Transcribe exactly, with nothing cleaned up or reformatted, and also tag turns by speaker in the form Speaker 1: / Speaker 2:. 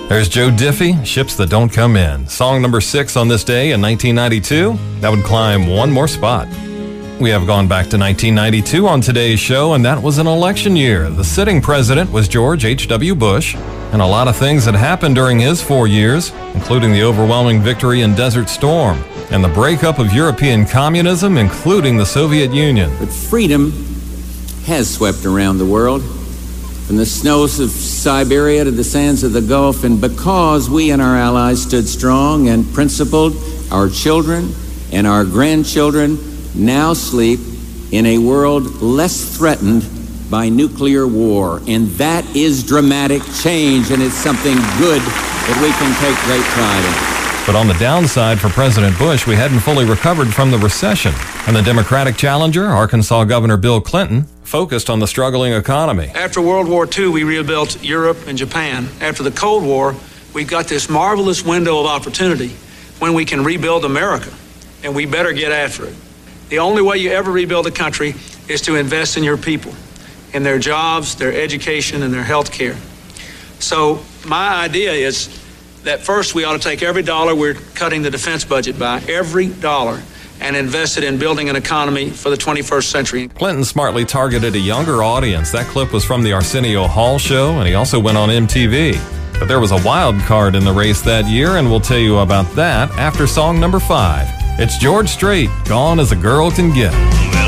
Speaker 1: There's Joe Diffie, Ships That Don't Come In. Song number six on this day in nineteen ninety-two. That would climb one more spot. We have gone back to nineteen ninety-two on today's show, and that was an election year. The sitting president was George H W. Bush, and a lot of things had happened during his four years, including the overwhelming victory in Desert Storm and the breakup of European communism, including the Soviet Union.
Speaker 2: But freedom has swept around the world, from the snows of Siberia to the sands of the Gulf, and because we and our allies stood strong and principled, our children and our grandchildren now sleep in a world less threatened by nuclear war. And that is dramatic change, and it's something good that we can take great pride in.
Speaker 1: But on the downside for President Bush, we hadn't fully recovered from the recession, and the Democratic challenger, Arkansas Governor Bill Clinton, focused on the struggling economy.
Speaker 3: After World War Two, we rebuilt Europe and Japan. After the Cold War, we've got this marvelous window of opportunity when we can rebuild America, and we better get after it. The only way you ever rebuild a country is to invest in your people, in their jobs, their education, and their health care. So my idea is that first we ought to take every dollar we're cutting the defense budget by, every dollar, and invest it in building an economy for the twenty-first century.
Speaker 1: Clinton smartly targeted a younger audience. That clip was from the Arsenio Hall show, and he also went on M T V. But there was a wild card in the race that year, and we'll tell you about that after song number five. It's George Strait, Gone as a Girl Can Get.